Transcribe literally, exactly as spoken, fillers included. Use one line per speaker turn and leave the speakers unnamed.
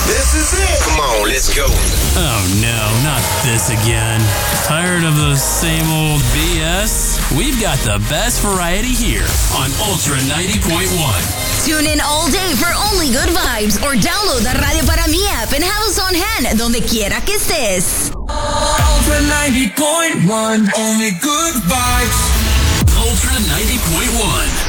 This is it. Come on, let's go.
Oh no, not this again. Tired of the same old B S? We've got the best variety here on Ultra ninety point one.
Tune in all day for only good vibes or download the Radio Para Mi app and have us on hand donde quiera que estés.
Ultra ninety point one, only good vibes.
Ultra ninety point one.